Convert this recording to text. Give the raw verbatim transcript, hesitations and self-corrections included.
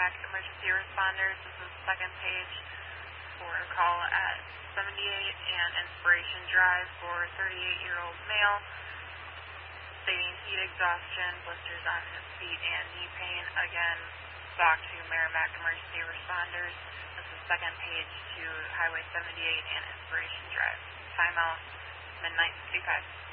Merrimack Emergency Responders. This is the second page for a call at seventy-eight and Inspiration Drive for thirty-eight-year-old male stating heat exhaustion, blisters on his feet, and knee pain. Again, talk to Merrimack Emergency Responders. This is second page to Highway seventy-eight and Inspiration Drive. Timeout, midnight fifty-five.